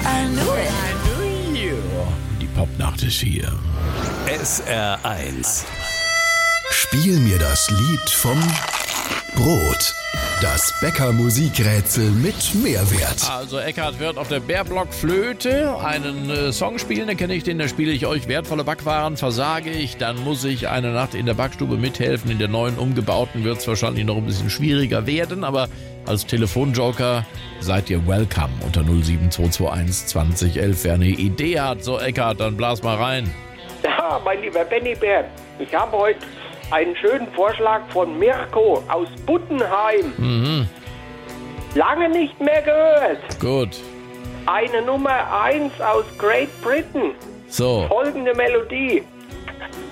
Die Popnacht ist hier. SR1. Spiel mir das Lied vom Brot. Das Bäcker-Musikrätsel mit Mehrwert. Also Eckhard wird auf der Bärblockflöte einen Song spielen, den kenne ich, da spiele ich euch wertvolle Backwaren. Versage ich, dann muss ich eine Nacht in der Backstube mithelfen. In der neuen umgebauten wird es wahrscheinlich noch ein bisschen schwieriger werden, aber als Telefonjoker seid ihr welcome unter 07221 2011. Wer eine Idee hat, so Eckhard, dann blas mal rein. Ja, mein lieber Benny Bär, ich habe heute einen schönen Vorschlag von Mirko aus Buttenheim. Lange nicht mehr gehört. Gut. Eine Nummer 1 aus Great Britain. So. Folgende Melodie.